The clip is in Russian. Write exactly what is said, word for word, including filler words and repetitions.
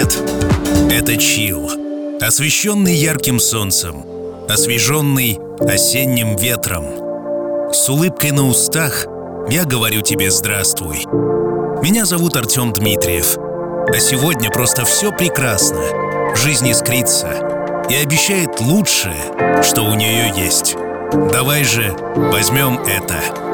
Привет! Это чил, освещенный ярким солнцем, освеженный осенним ветром. С улыбкой на устах я говорю тебе здравствуй. Меня зовут Артем Дмитриев, а сегодня просто все прекрасно. Жизнь искрится и обещает лучшее, что у нее есть. Давай же возьмем это.